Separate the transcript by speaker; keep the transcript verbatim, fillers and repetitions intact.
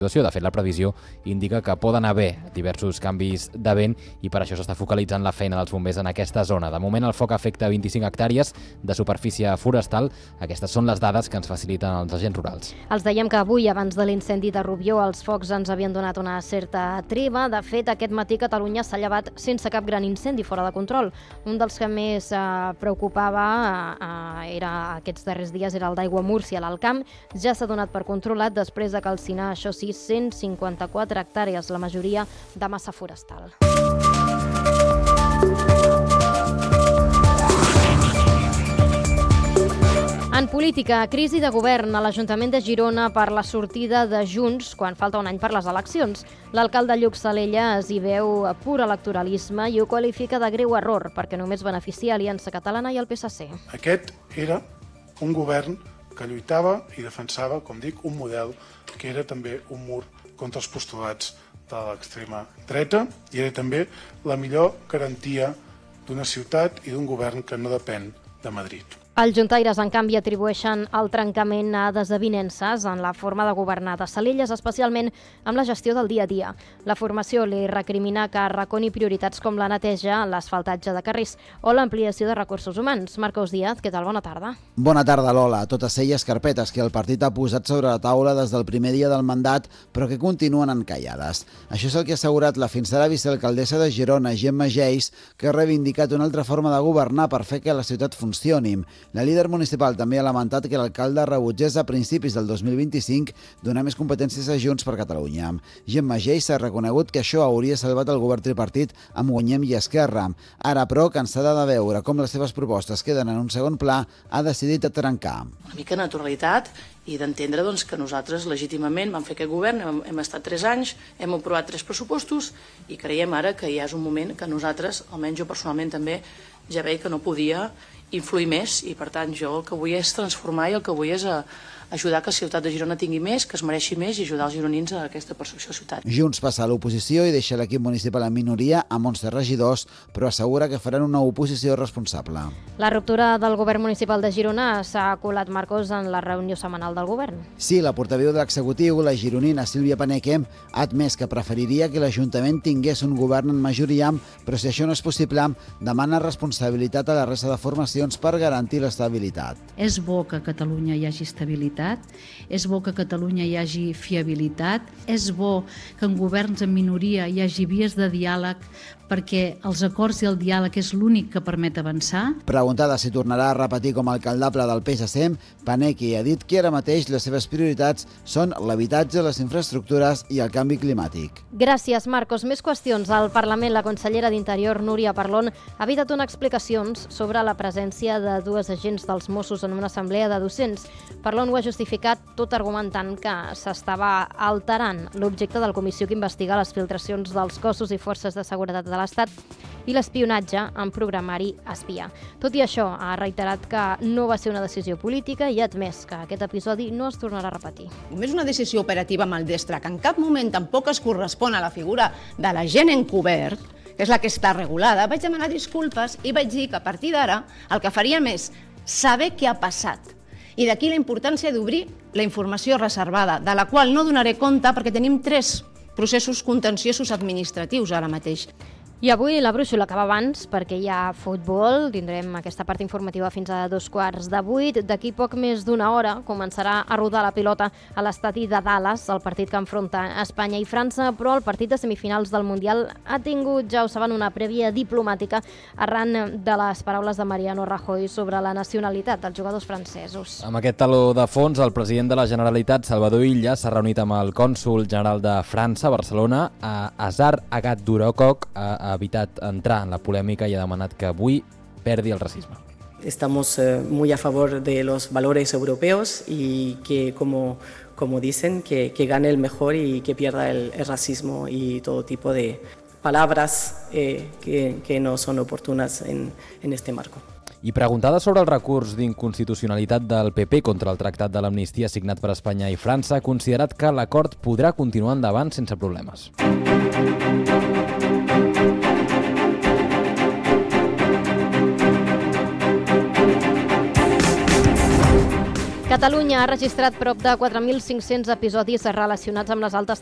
Speaker 1: De fet, la previsió indica que poden haver diversos canvis de vent i per això s'està focalitzant la feina dels bombers en aquesta zona. De moment, el foc afecta vint-i-cinc hectàrees de superfície forestal. Aquestes són les dades que ens faciliten els agents rurals.
Speaker 2: Els dèiem que avui, abans de l'incendi de Rubió, els focs ens havien donat una certa treva. De fet, aquest matí Catalunya s'ha llevat sense cap gran incendi fora de control. Un dels que més eh, preocupava eh, era aquests darrers dies era el d'Aigua Múrcia, a l'Alt Camp. Ja s'ha donat per controlat després de calcinar, això sí, cent cinquanta-quatre hectàrees, la majoria de massa forestal. En política, crisi de govern a l'Ajuntament de Girona per la sortida de Junts quan falta un any per les eleccions. L'alcalde Lluc Salella es hi veu pur electoralisme i ho qualifica de greu error perquè només beneficia Aliança Catalana i el P S C.
Speaker 3: Aquest era un govern que lluitava i defensava, com dic, un model que era també un mur contra els postulats de l'extrema dreta i era també la millor garantia d'una ciutat i d'un govern que no depèn de Madrid.
Speaker 2: Els juntaires, en canvi, atribueixen el trencament a desavinences en la forma de governar de Salelles, especialment amb la gestió del dia a dia. La formació li recrimina que arraconi prioritats com la neteja, l'asfaltatge de carrers o l'ampliació de recursos humans. Marcos Díaz, què tal? Bona tarda.
Speaker 4: Bona tarda, Lola. Totes elles carpetes que el partit ha posat sobre la taula des del primer dia del mandat, però que continuen encallades. Això és el que ha assegurat la fins ara vicealcaldessa de Girona, Gemma Geis, que ha reivindicat una altra forma de governar per fer que la ciutat funcioni. La líder municipal també ha lamentat que l'alcalde rebutgés a principis del dos mil vint-i-cinc donar més competències a Junts per Catalunya. Gemma Geis ha reconegut que això hauria salvat el govern tripartit amb Guanyem i Esquerra. Ara, però, cansada de veure com les seves propostes queden en un segon pla, ha decidit trencar.
Speaker 5: Una mica de naturalitat i d'entendre doncs, que nosaltres legítimament vam fer aquest govern, hem, hem estat tres anys, hem aprovat tres pressupostos i creiem ara que ja és un moment que nosaltres, almenys jo personalment també, ja veig que no podia influir més i per tant jo el que vull és transformar i el que vull és a, ajudar que la ciutat de Girona tingui més, que es mereixi més i ajudar els gironins a aquesta percepció de ciutat.
Speaker 4: Junts passa a l'oposició i deixa l'equip municipal en minoria amb onze regidors, però assegura que faran una oposició responsable.
Speaker 2: La ruptura del govern municipal de Girona s'ha colat, Marcos, en la reunió setmanal del govern.
Speaker 4: Sí, la portaveu de l'executiu, la gironina Sílvia Paneque, ha admès que preferiria que l'Ajuntament tingués un govern en majoria, però si això no és possible, demana responsabilitat a la resta de formacions per garantir l'estabilitat.
Speaker 6: És bo que a Catalunya hi hagi estabilitat, és bo que a Catalunya hi hagi fiabilitat, és bo que en governs en minoria hi hagi vies de diàleg perquè els acords i el diàleg és l'únic que permet avançar.
Speaker 4: Preguntada si tornarà a repetir com a alcaldable del P S C, Paneque ha dit que ara mateix les seves prioritats són l'habitatge, les infraestructures i el canvi climàtic.
Speaker 2: Gràcies, Marcos. Més qüestions. Al Parlament, la consellera d'Interior, Núria Parlon, ha evitat donar explicacions sobre la presència de dues agents dels Mossos en una assemblea de docents. Parlon ho ha justificat tot argumentant que s'estava alterant l'objecte de la comissió que investiga les filtracions dels cossos i forces de seguretat de l'Estat i l'espionatge en programari espia. Tot i això, ha reiterat que no va ser una decisió política i ha admès que aquest episodi no es tornarà a repetir.
Speaker 7: És una decisió operativa maldestra que en cap moment tampoc es correspon a la figura de l'agent encobert, que és la que està regulada. Vaig demanar disculpes i vaig dir que a partir d'ara el que faríem és saber què ha passat. I d'aquí la importància d'obrir la informació reservada, de la qual no donaré compte perquè tenim tres processos contenciosos administratius ara mateix.
Speaker 2: I avui la brúixola acaba abans perquè hi ha futbol. Tindrem aquesta part informativa fins a dos quarts de vuit. D'aquí poc més d'una hora començarà a rodar la pilota a l'estadi de Dallas, el partit que enfronta Espanya i França, però el partit de semifinals del Mundial ha tingut, ja ho saben, una prèvia diplomàtica arran de les paraules de Mariano Rajoy sobre la nacionalitat dels jugadors francesos.
Speaker 1: Amb aquest taló de fons, el president de la Generalitat, Salvador Illa, s'ha reunit amb el cònsol general de França a Barcelona, a Azar Agat Durococ, a ha evitat entrar en la polèmica i ha demanat que avui perdi el racisme.
Speaker 8: Estamos eh, muy a favor de los valores europeos y que, como, como dicen, que, que gane el mejor y que pierda el, el racismo y todo tipo de palabras eh, que, que no son oportunas en, en este marco.
Speaker 1: I preguntada sobre el recurs d'inconstitucionalitat del P P contra el Tractat de l'Amnistia signat per Espanya i França, ha considerat que l'acord podrà continuar endavant sense problemes.
Speaker 2: Catalunya ha registrat prop de quatre mil cinc-cents episodis relacionats amb les altes